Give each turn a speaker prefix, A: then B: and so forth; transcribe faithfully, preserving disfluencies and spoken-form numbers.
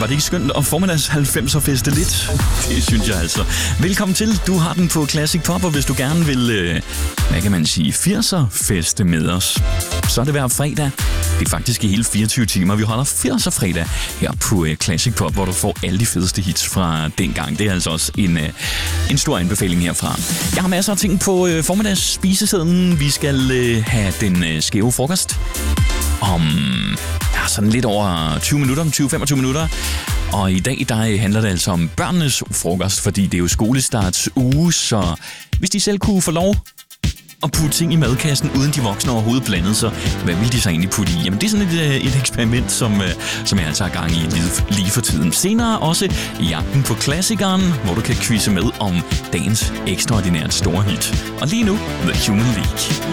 A: var det ikke skønt at formiddags halvfemser feste lidt? Det synes jeg altså. Velkommen til. Du har den på Classic Pop, og hvis du gerne vil, øh, hvad kan man sige, firser feste med os, så er det hver fredag. Det er faktisk i hele fireogtyve timer. Vi holder firser fredag her på øh, Classic Pop, hvor du får alle de fedeste hits fra dengang. Det er altså også en, øh, en stor anbefaling herfra. Jeg har masser af ting på øh, formiddags spisesedlen. Vi skal øh, have den øh, skæve frokost om ja, sådan lidt over tyve minutter, tyve til femogtyve minutter. Og i dag der handler det altså om børnenes frokost, fordi det er jo skolestarts uge, så hvis de selv kunne få lov at putte ting i madkassen, uden de voksne overhovedet blandet, så hvad vil de så egentlig putte i? Jamen det er sådan et, et eksperiment, som, som jeg altså har gang i lige, lige for tiden. Senere også jagten på klassikeren, hvor du kan quizze med om dagens ekstraordinært store hit. Og lige nu, The Human League.